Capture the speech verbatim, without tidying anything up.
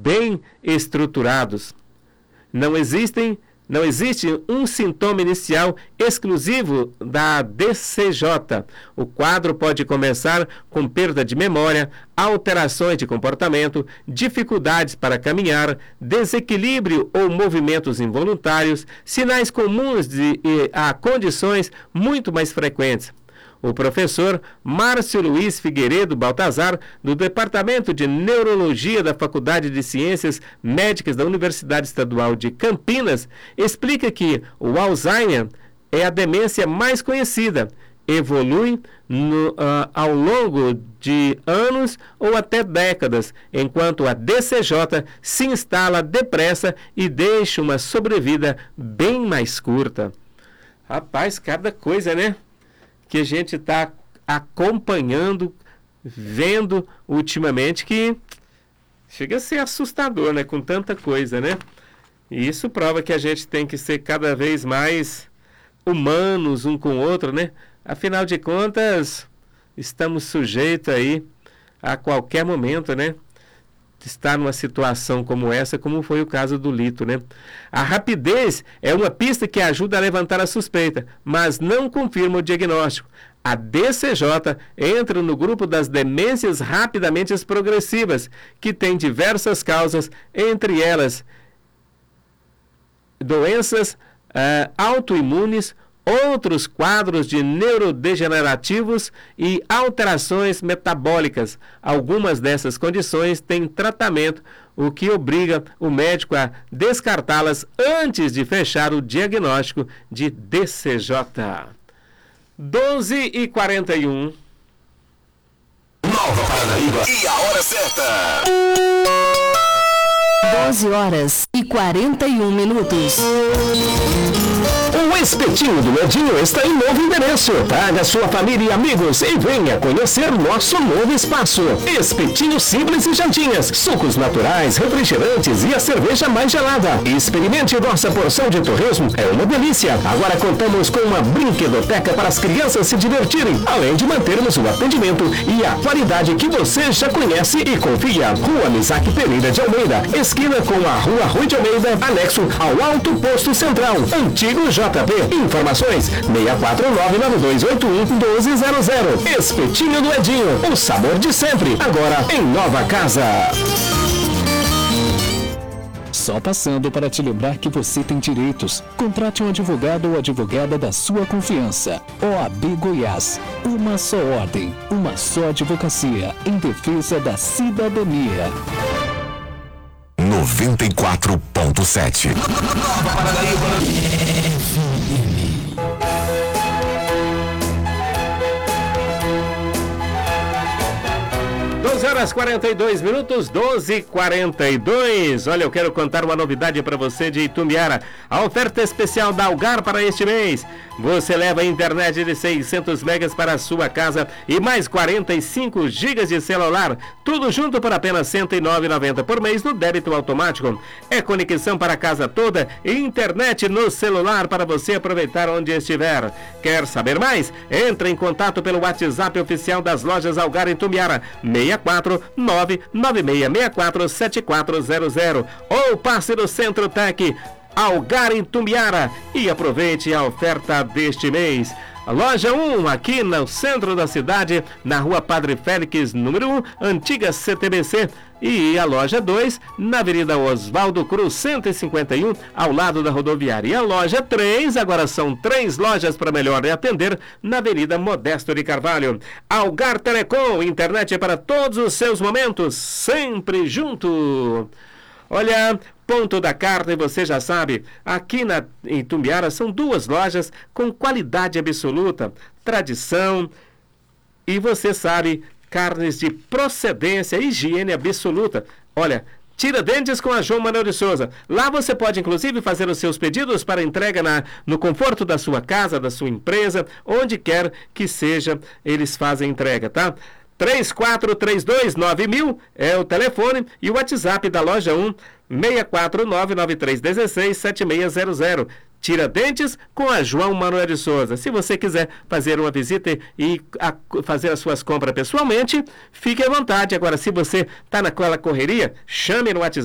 bem estruturados. Não existem, não existe um sintoma inicial exclusivo da D C J. O quadro pode começar com perda de memória, alterações de comportamento, dificuldades para caminhar, desequilíbrio ou movimentos involuntários, sinais comuns de, e, a condições muito mais frequentes. O professor Márcio Luiz Figueiredo Baltazar, do Departamento de Neurologia da Faculdade de Ciências Médicas da Universidade Estadual de Campinas, explica que o Alzheimer é a demência mais conhecida, evolui no, uh, ao longo de anos ou até décadas, enquanto a D C J se instala depressa e deixa uma sobrevida bem mais curta. Rapaz, cada coisa, né? Que a gente está acompanhando, vendo ultimamente, que chega a ser assustador, né? Com tanta coisa, né? E isso prova que a gente tem que ser cada vez mais humanos um com o outro, né? Afinal de contas, estamos sujeitos aí a qualquer momento, né? Estar numa situação como essa, como foi o caso do Lito, né? A rapidez é uma pista que ajuda a levantar a suspeita, mas não confirma o diagnóstico. A D C J entra no grupo das demências rapidamente progressivas, que tem diversas causas, entre elas doenças uh, autoimunes, outros quadros de neurodegenerativos e alterações metabólicas. Algumas dessas condições têm tratamento, o que obriga o médico a descartá-las antes de fechar o diagnóstico de D C J. doze e quarenta e um. Nova Paranaíba e a hora certa. doze horas e quarenta e um minutos. O Espetinho do Edinho está em novo endereço. Traga sua família e amigos e venha conhecer nosso novo espaço. Espetinho simples e jantinhas, sucos naturais, refrigerantes e a cerveja mais gelada. Experimente nossa porção de torresmo, é uma delícia. Agora contamos com uma brinquedoteca para as crianças se divertirem, além de mantermos o atendimento e a qualidade que você já conhece e confia. Rua Misaque Pereira de Almeida, esquina com a Rua Rui de Almeida, anexo ao Alto Posto Central, antigo J P. Informações seis quatro nove nove dois oito um um dois zero zero. Espetinho do Edinho, o sabor de sempre, agora em nova casa. Só passando para te lembrar que você tem direitos. Contrate um advogado ou advogada da sua confiança. O A B Goiás. Uma só ordem, uma só advocacia em defesa da cidadania. noventa e quatro ponto sete. Nova Paranaíba. doze horas e quarenta e dois minutos, doze e quarenta e dois. Olha, eu quero contar uma novidade para você de Itumbiara. A oferta especial da Algar para este mês. Você leva a internet de seiscentos megas para a sua casa e mais quarenta e cinco gigas de celular. Tudo junto por apenas cento e nove reais e noventa centavos por mês no débito automático. É conexão para a casa toda e internet no celular para você aproveitar onde estiver. Quer saber mais? Entre em contato pelo WhatsApp oficial das lojas Algar em Itumbiara, seis quatro nove nove seis seis quatro sete quatro zero zero, ou passe no Centro Tec Algar em Itumbiara e aproveite a oferta deste mês. A loja um, aqui no centro da cidade, na rua Padre Félix, número um, antiga C T B C. E a loja dois, na Avenida Oswaldo Cruz, cento e cinquenta e um, ao lado da rodoviária. E a loja três, agora são três lojas para melhor atender, na Avenida Modesto de Carvalho. Algar Telecom, internet para todos os seus momentos, sempre junto. Olha, Ponto da Carne, você já sabe, aqui na, em Itumbiara são duas lojas com qualidade absoluta, tradição e você sabe, carnes de procedência, higiene absoluta. Olha, Tiradentes com a João Manuel de Souza. Lá você pode, inclusive, fazer os seus pedidos para entrega na, no conforto da sua casa, da sua empresa, onde quer que seja, eles fazem entrega, tá? três quatro três dois nove mil é o telefone e o WhatsApp da loja um, seis quatro nove nove três um seis sete seis zero zero. Tiradentes com a João Manuel de Souza. Se você quiser fazer uma visita e a, fazer as suas compras pessoalmente, fique à vontade. Agora, se você está naquela correria, chame no WhatsApp.